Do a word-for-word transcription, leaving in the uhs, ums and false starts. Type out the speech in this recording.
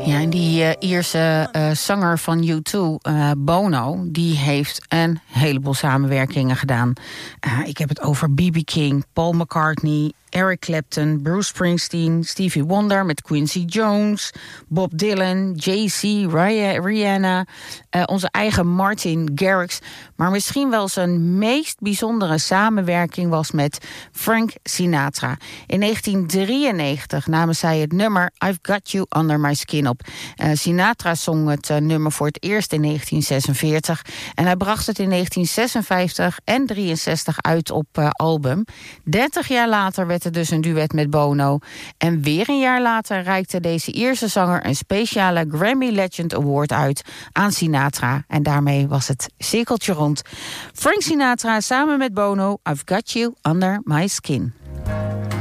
Ja, en die uh, Ierse uh, zanger van U twee, uh, Bono, die heeft een heleboel samenwerkingen gedaan. Uh, ik heb het over B B King, Paul McCartney, Eric Clapton, Bruce Springsteen, Stevie Wonder met Quincy Jones, Bob Dylan, Jay-Z, Rihanna, uh, onze eigen Martin Garrix. Maar misschien wel zijn meest bijzondere samenwerking was met Frank Sinatra. In negentien drieënnegentig namen zij het nummer I've Got You Under My Skin op. Uh, Sinatra zong het uh, nummer voor het eerst in negentien zesenveertig en hij bracht het in negentien zesenvijftig en drieënzestig uit op uh, album. dertig jaar later werd het dus een duet met Bono. En weer een jaar later reikte deze Ierse zanger een speciale Grammy Legend Award uit aan Sinatra. En daarmee was het cirkeltje rond. Frank Sinatra samen met Bono, I've Got You Under My Skin.